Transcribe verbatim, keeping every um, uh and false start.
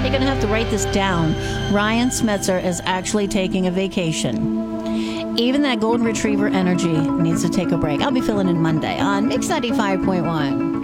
You're going to have to write this down. Ryan Smetzer is actually taking a vacation. Even that golden retriever energy needs to take a break. I'll be filling in Monday on Mix ninety-five point one.